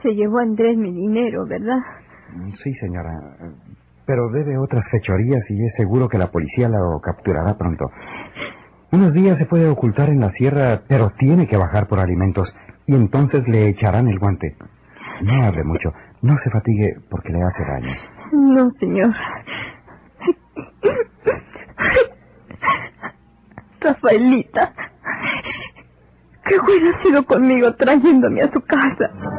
Se llevó Andrés mi dinero, ¿verdad? Sí, señora. Pero debe otras fechorías y es seguro que la policía lo capturará pronto. Unos días se puede ocultar en la sierra, pero tiene que bajar por alimentos y entonces le echarán el guante. No hable mucho, no se fatigue porque le hace daño. No, señor. Rafaelita, qué bueno ha sido conmigo trayéndome a su casa.